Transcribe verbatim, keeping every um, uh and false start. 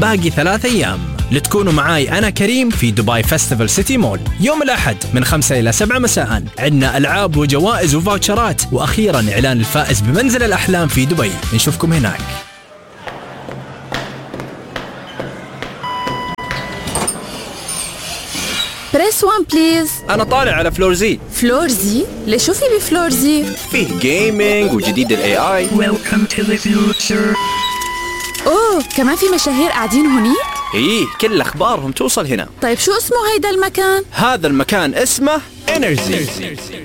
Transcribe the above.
باقي ثلاث أيام لتكونوا معاي أنا كريم في دبي فيستيفال سيتي مول يوم الأحد من خمسة إلى سبعة مساء. عندنا ألعاب وجوائز وفاوتشرات، وأخيرا إعلان الفائز بمنزل الأحلام في دبي. نشوفكم هناك. بريس وان بليز. أنا طالع على فلور زي. فلور زي؟ ليش شو في بفلور زي؟ فيه جيمينج وجديد ال إيه آي. Welcome to the future. أوه، كمان في مشاهير قاعدين هوني؟ إيه، كل أخبارهم توصل هنا. طيب شو اسمه هيدا المكان؟ هذا المكان اسمه إنرجي.